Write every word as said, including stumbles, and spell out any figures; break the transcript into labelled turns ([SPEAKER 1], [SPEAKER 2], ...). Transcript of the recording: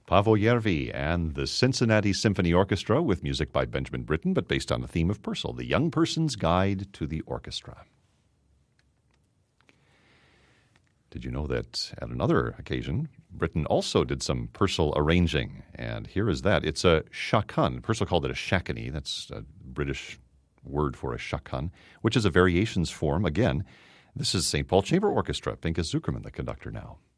[SPEAKER 1] Paavo Järvi and the Cincinnati Symphony Orchestra with music by Benjamin Britten, but based on the theme of Purcell, The Young Person's Guide to the Orchestra. Did you know that at another occasion, Britten also did some Purcell arranging? And here is that. It's a chaconne. Purcell called it a shakony. That's a British word for a chaconne, which is a variations form. Again, this is Saint Paul Chamber Orchestra. Pinchas Zukerman, the conductor now.